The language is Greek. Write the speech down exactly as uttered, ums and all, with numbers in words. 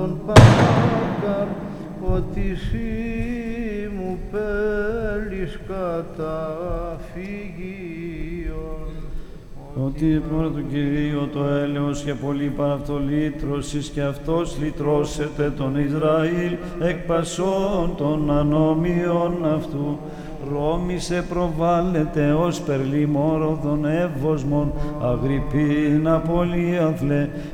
όλων πάκαρ, ότι εσύ μου πέλεις καταφυγίων. Ότι επόμενο του Κυρίου το έλεος και πολύ παραυτολήτρωσης και αυτός λυτρώσετε τον Ισραήλ εκ πασών των ανομίων αυτού. Ρώμησε προβάλλεται ως περλήμοροδον εύωσμον, Αγρυππίνα πολύαθλε,